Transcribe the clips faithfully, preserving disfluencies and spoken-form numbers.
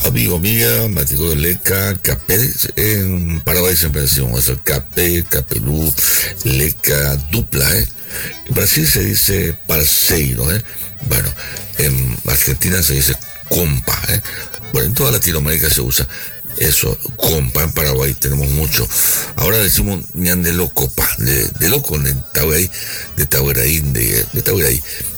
Amigo, amiga, Matico de Leca, Capé, en Paraguay siempre decimos eso, Capé, Capelú, Leca, dupla, ¿eh? En Brasil se dice parceiro, ¿eh? Bueno, en Argentina se dice compa, ¿eh? Bueno, en toda Latinoamérica se usa eso, compa. En Paraguay tenemos mucho. Ahora decimos ñan de loco, pa, de, de loco, de Tahueraí, de Tahueraí, de, de Tahueraí.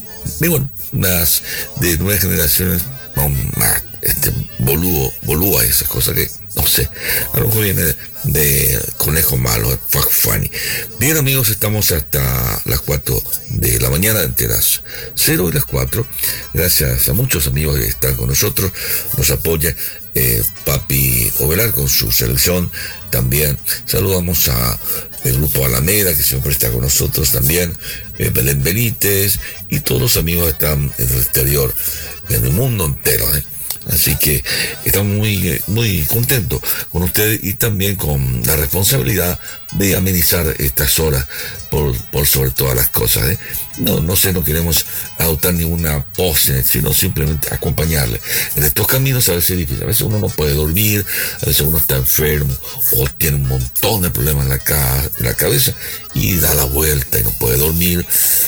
Y bueno, las de nuevas generaciones, no, más, este, boludo, bolúa, esas cosas que, no sé, a lo mejor viene de, de conejo malo, de fuck funny. Bien, amigos, estamos hasta las cuatro de la mañana, entre las cero y las cuatro. Gracias a muchos amigos que están con nosotros, nos apoya eh, Papi Ovelar con su selección. También saludamos a el grupo Alameda, que siempre está con nosotros también, eh, Belén Benítez y todos los amigos que están en el exterior, en el mundo entero, ¿eh? Así que estamos muy, muy contentos con ustedes y también con la responsabilidad de amenizar estas horas por, por sobre todas las cosas, ¿eh? No, no sé, no queremos adoptar ninguna pose, sino simplemente acompañarle. En estos caminos a veces es difícil, a veces uno no puede dormir, a veces uno está enfermo o tiene un montón de problemas en la, ca en la cabeza y da la vuelta y no puede dormir,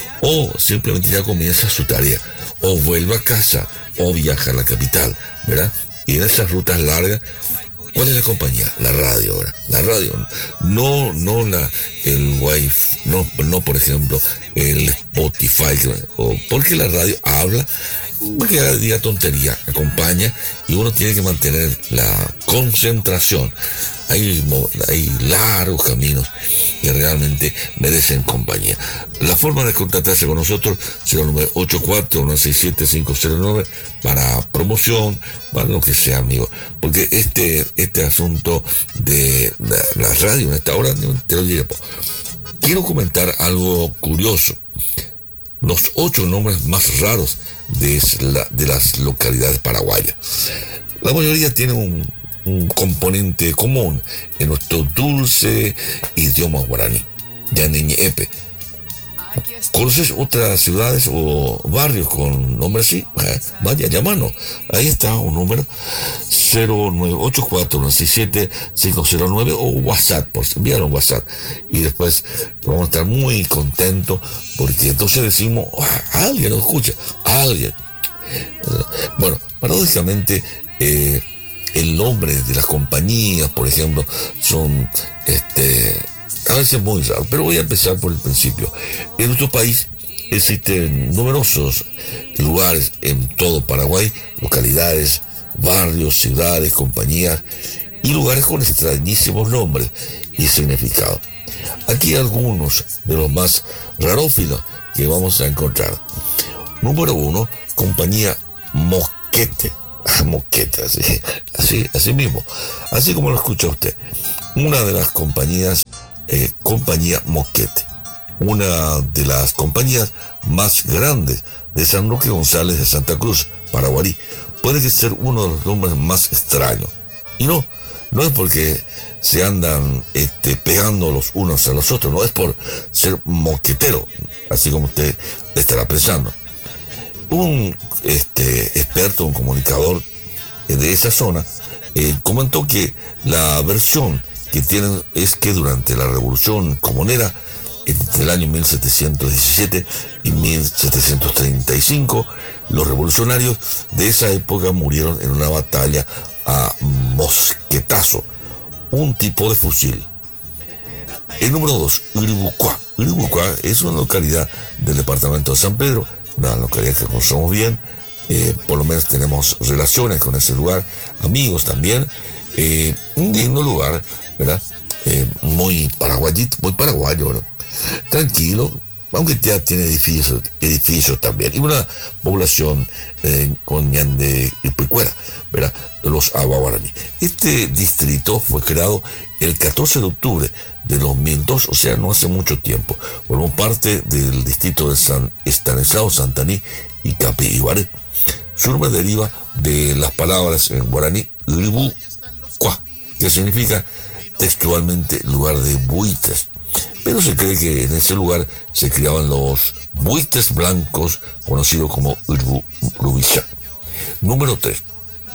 o simplemente ya comienza su tarea, o vuelve a casa, o viaja a la capital, ¿verdad? Y en esas rutas largas, ¿cuál es la compañía? La radio, ¿verdad? La radio, no, no la, el wifi, no, no por ejemplo, el Spotify, o porque la radio habla, porque diga tontería, acompaña, y uno tiene que mantener la concentración. Hay, hay largos caminos que realmente merecen compañía. La forma de contactarse con nosotros será el número ocho cuatro uno seis siete cinco cero nueve para promoción, para lo que sea, amigo. Porque este, este asunto de la, la radio en esta hora, te lo diré. Quiero comentar algo curioso. Los ocho nombres más raros de, la, de las localidades paraguayas. La mayoría tienen un un componente común en nuestro dulce idioma guaraní, Yaneñepe. ¿Conoces otras ciudades o barrios con nombres así? Eh, vaya, llámanos. Ahí está un número cero nueve ocho cuatro uno seis siete cinco cero nueve o WhatsApp, por enviar un WhatsApp. Y después vamos a estar muy contentos porque entonces decimos, ah, alguien nos escucha, alguien. Bueno, paradójicamente, eh, el nombre de las compañías, por ejemplo, son este, a veces muy raros, pero voy a empezar por el principio. En nuestro país existen numerosos lugares en todo Paraguay, localidades, barrios, ciudades, compañías y lugares con extrañísimos nombres y significados. Aquí algunos de los más rarófilos que vamos a encontrar. Número uno, compañía Mosquete. Moqueta, así, así, así mismo, así como lo escucha usted. Una de las compañías, eh, compañía Mosquete, una de las compañías más grandes de San Roque González de Santa Cruz, Paraguarí. Puede que ser uno de los nombres más extraños. Y no, no es porque se andan este, pegando los unos a los otros, no es por ser moquetero, así como usted estará pensando. Un este, experto, un comunicador de esa zona, eh, comentó que la versión que tienen es que durante la Revolución Comunera, entre el año mil setecientos diecisiete y mil setecientos treinta y cinco, los revolucionarios de esa época murieron en una batalla a mosquetazo, un tipo de fusil. El número dos, Uribucuá. Uribucuá es una localidad del departamento de San Pedro, una localidad que conocemos bien, eh, por lo menos tenemos relaciones con ese lugar, amigos también, eh, un lindo lugar, ¿verdad? Eh, muy paraguayito, muy paraguayo, ¿verdad? Tranquilo, aunque ya tiene edificios, edificios también, y una población eh, con ñande y picuera, ¿verdad? Los aguaguaraní. Este distrito fue creado el catorce de octubre de dos mil dos, o sea, no hace mucho tiempo. Formó parte del distrito de San Estanislao, Santaní y Capibaré. Su nombre deriva de las palabras en guaraní Uribucuá, que significa textualmente lugar de buitres. Pero se cree que en ese lugar se criaban los buitres blancos, conocidos como Urubishá. Número tres.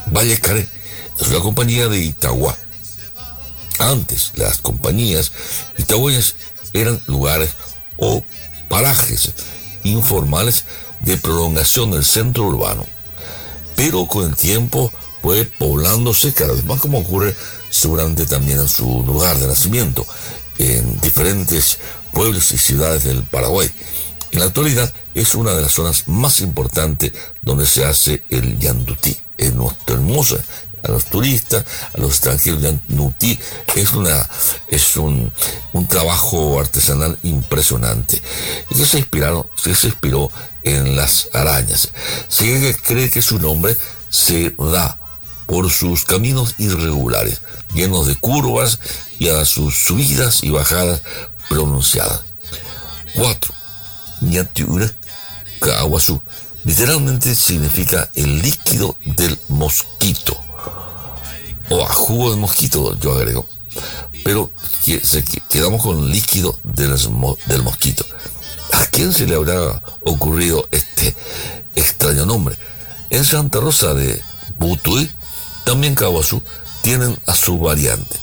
Valle Caré es una compañía de Itagua. Antes, las compañías itagüeñas eran lugares o parajes informales de prolongación del centro urbano, pero con el tiempo fue poblándose cada vez más, como ocurre seguramente también en su lugar de nacimiento, en diferentes pueblos y ciudades del Paraguay. En la actualidad es una de las zonas más importantes donde se hace el yandutí. Es nuestra hermosa, a los turistas, a los extranjeros, yandutí es una es un, un trabajo artesanal impresionante. Y que se inspiraron, que se inspiró en las arañas. Se cree que su nombre se da por sus caminos irregulares, llenos de curvas y a sus subidas y bajadas pronunciadas. Cuatro. Ñatiura Kaawasu literalmente significa el líquido del mosquito, o a jugo de mosquito, yo agrego, pero quedamos con líquido del, del mosquito. ¿A quién se le habrá ocurrido este extraño nombre? En Santa Rosa de Butuy, también Kaawasu tienen a su variante,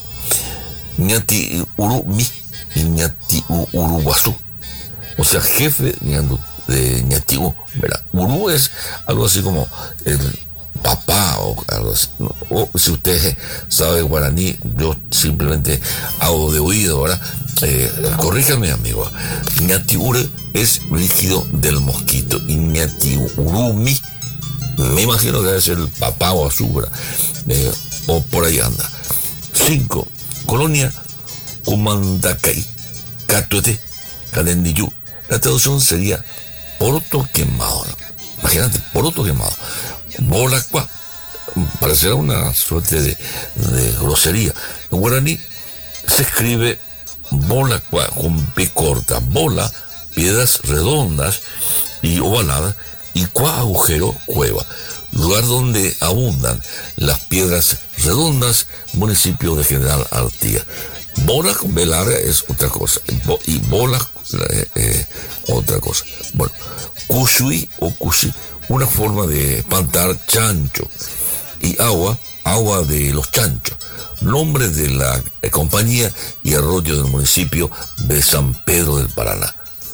Ñati Urumi y Ñati Uruguazú, o sea, jefe de Ñatiú, ¿verdad? Urú es algo así como el papá o algo así. O si usted sabe guaraní, yo simplemente hago de oído, ¿verdad? Eh, corríjame, amigo. Ñatiure es líquido del mosquito y Ñatiurumi, me imagino que debe ser el papá o azul, eh, o por ahí anda. Cinco. Colonia Kumandacay, Catuete, Cadendillú. La traducción sería poroto quemado. Imagínate, poroto quemado. Bolacua, parecerá una suerte de, de grosería. En guaraní se escribe bolacua con P corta. Bola, piedras redondas y ovaladas, y cua, agujero, cueva. Lugar donde abundan las piedras redondas, municipio de General Artigas. Bola con B larga es otra cosa, y bola eh, eh, otra cosa. Bueno, Cushui o Cusi, una forma de espantar chancho, y agua, agua de los chanchos, nombre de la eh, compañía y arroyo del municipio de San Pedro del Paraná.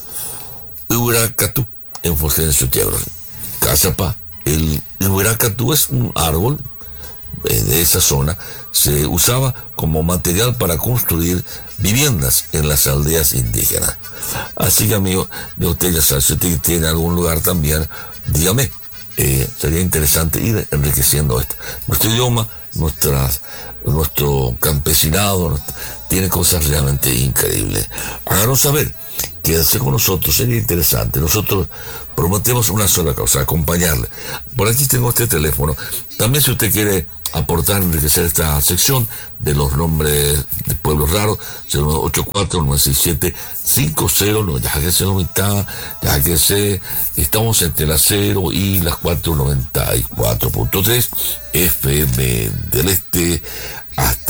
Uiracatú, en Fulgencio Chevron. Cazapá, el Uiracatú es un árbol de esa zona, se usaba como material para construir viviendas en las aldeas indígenas. Así que, amigo, de usted ya sabe, si usted tiene algún lugar también, dígame, eh, sería interesante ir enriqueciendo esto. Nuestro idioma, nuestras, nuestro campesinado, nuestro, tiene cosas realmente increíbles. Háganos saber, quédese con nosotros, sería interesante. Nosotros prometemos una sola cosa, acompañarle. Por aquí tengo este teléfono. También, si usted quiere aportar, enriquecer esta sección de los nombres de pueblos raros, cero ocho cuatro nueve seis siete cinco cero, no, ya que se lo mitad, ya que se, estamos entre las cero y las cuatro noventa y cuatro punto tres F M del Este, hasta